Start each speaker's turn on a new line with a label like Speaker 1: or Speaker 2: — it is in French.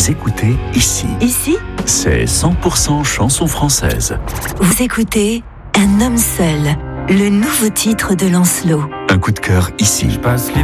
Speaker 1: Vous écoutez Ici.
Speaker 2: Ici,
Speaker 1: C'est 100% chanson française.
Speaker 2: vous écoutez Un homme seul, le nouveau titre de Lancelot.
Speaker 1: Un coup de cœur ici.
Speaker 3: Je passe l'hiver